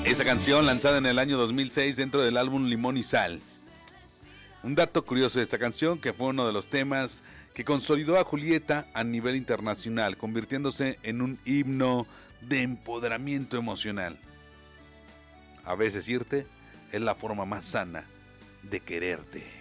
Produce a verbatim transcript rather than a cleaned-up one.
Esa canción lanzada en el año dos mil seis dentro del álbum Limón y Sal. Un dato curioso de esta canción, que fue uno de los temas que consolidó a Julieta a nivel internacional, convirtiéndose en un himno de empoderamiento emocional. A veces irte es la forma más sana de quererte.